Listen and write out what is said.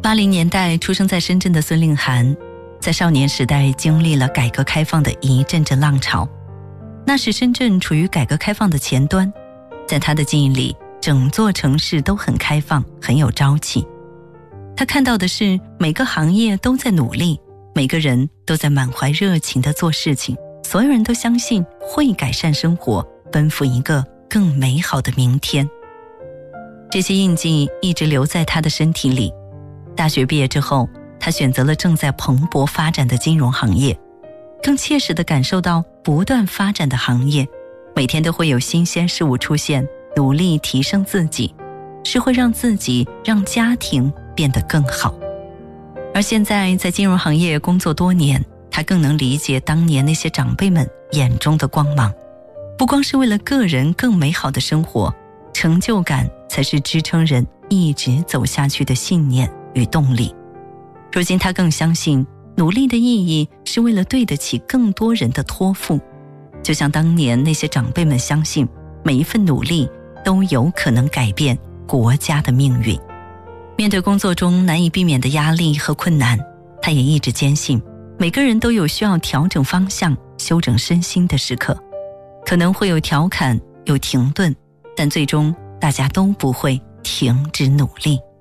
80年代出生在深圳的孙令涵，在少年时代经历了改革开放的一阵阵浪潮。那时深圳处于改革开放的前端，在他的记忆里，整座城市都很开放，很有朝气。他看到的是每个行业都在努力，每个人都在满怀热情地做事情，所有人都相信会改善生活，奔赴一个更美好的明天。这些印记一直留在他的身体里。大学毕业之后，他选择了正在蓬勃发展的金融行业，更切实地感受到不断发展的行业，每天都会有新鲜事物出现，努力提升自己，是会让自己、让家庭变得更好。而现在在金融行业工作多年，他更能理解当年那些长辈们眼中的光芒。不光是为了个人更美好的生活，成就感才是支撑人一直走下去的信念与动力。如今他更相信，努力的意义是为了对得起更多人的托付，就像当年那些长辈们相信，每一份努力都有可能改变国家的命运。面对工作中难以避免的压力和困难，他也一直坚信，每个人都有需要调整方向、修整身心的时刻，可能会有调侃，有停顿，但最终大家都不会停止努力。